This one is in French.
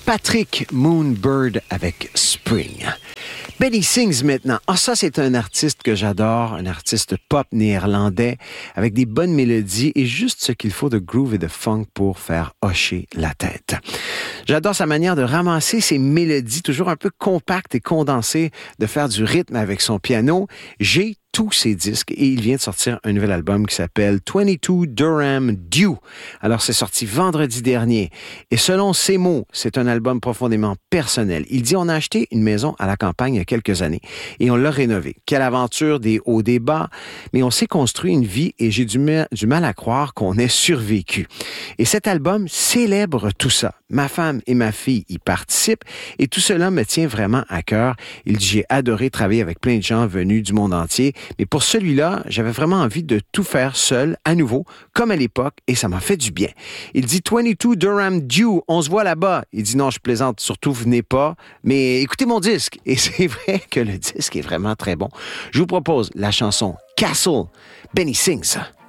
Patrick Moonbird avec Spring. Benny Sings maintenant. Ça, c'est un artiste que j'adore, un artiste pop néerlandais avec des bonnes mélodies et juste ce qu'il faut de groove et de funk pour faire hocher la tête. J'adore sa manière de ramasser ses mélodies, toujours un peu compactes et condensées, de faire du rythme avec son piano. J'ai tous ses disques et il vient de sortir un nouvel album qui s'appelle 22 Durham Dew. Alors, c'est sorti vendredi dernier. Et selon ses mots, c'est un album profondément personnel. Il dit, on a acheté une maison à la campagne il y a quelques années et on l'a rénovée. Quelle aventure, des hauts, des bas, mais on s'est construit une vie et j'ai du mal à croire qu'on ait survécu. Et cet album célèbre tout ça. Ma femme et ma fille y participent et tout cela me tient vraiment à cœur. Il dit, j'ai adoré travailler avec plein de gens venus du monde entier. Mais pour celui-là, j'avais vraiment envie de tout faire seul, à nouveau, comme à l'époque, et ça m'a fait du bien. Il dit 22 Durham Dew, on se voit là-bas. Il dit non, je plaisante, surtout venez pas, mais écoutez mon disque. Et c'est vrai que le disque est vraiment très bon. Je vous propose la chanson Castle, Benny Sings.